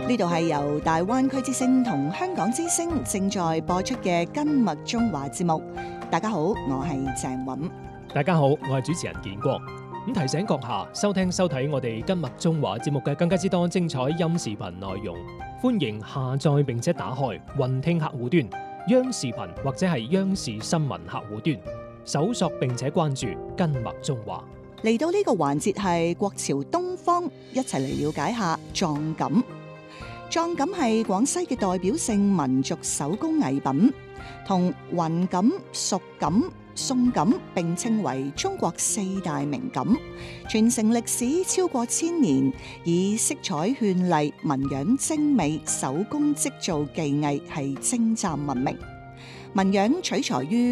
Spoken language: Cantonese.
呢度係由大灣區之聲同香港之聲正在播出嘅根脈中華節目。大家好，我係鄭韻。 大家好，我係主持人建國。咁提醒閣下收聽收睇我哋根脈中華節目嘅更加之多精彩音視頻內容，歡迎下載並且打開雲聽客戶端、央視頻或者係央視新聞客戶端，搜索並且關注根脈中華。 嚟到呢個環節係國潮東方，一齊嚟了解下壯錦。壯錦係廣西嘅代表性民族手工藝品，同雲錦、蜀錦、宋錦並稱為中國四大名錦，傳承歷史超過1000年，以色彩絢麗、紋樣精美、手工織造技藝係精湛聞名。紋樣取材於